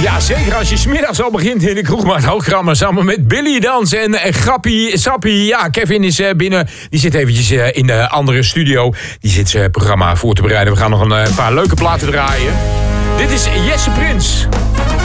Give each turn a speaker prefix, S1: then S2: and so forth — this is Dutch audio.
S1: Ja, zeker als je 's middags al begint in de kroeg maar het Hoogrammen samen met Billy Dans en Grappie Sappie. Ja, Kevin is binnen. Die zit eventjes in de andere studio. Die zit zijn programma voor te bereiden. We gaan nog een paar leuke platen draaien. Dit is Jesse Prins.